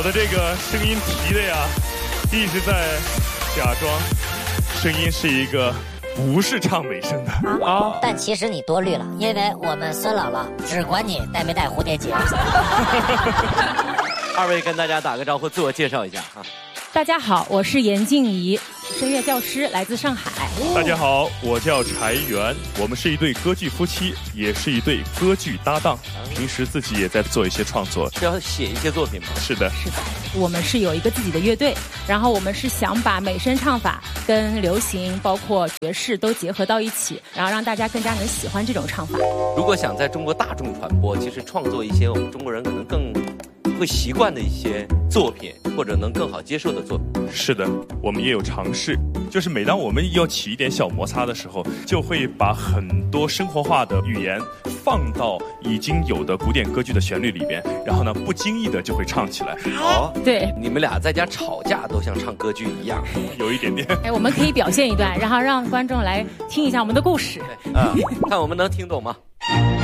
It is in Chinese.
的这个声音提的呀，一直在假装声音是一个不是唱美声的啊。但其实你多虑了，因为我们孙姥姥只管你带没带蝴蝶结。 二位跟大家打个招呼，自我介绍一下啊。 大家好，我是严静怡，声乐教师，来自上海。 大家好，我叫柴元，我们是一对歌剧夫妻，也是一对歌剧搭档。平时自己也在做一些创作， 是要写一些作品吗？ 是的， 是的。我们是有一个自己的乐队，然后我们是想把美声唱法跟流行，包括爵士都结合到一起，然后让大家更加能喜欢这种唱法。 如果想在中国大众传播，其实创作一些我们中国人可能更会习惯的一些作品，或者能更好接受的作品。 是的，我们也有尝试，就是每当我们要起一点小摩擦的时候，就会把很多生活化的语言放到已经有的古典歌剧的旋律里边，然后呢，不经意的就会唱起来。 哦， 对， 你们俩在家吵架都像唱歌剧一样， 有一点点。 哎，我们可以表现一段，然后让观众来听一下我们的故事。 对，看我们能听懂吗？